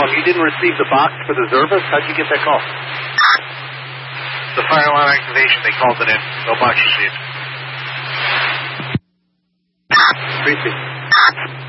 You didn't receive the box for the Zervis? How'd you get that call? The fire alarm activation, they called it in. No box received. Tracy.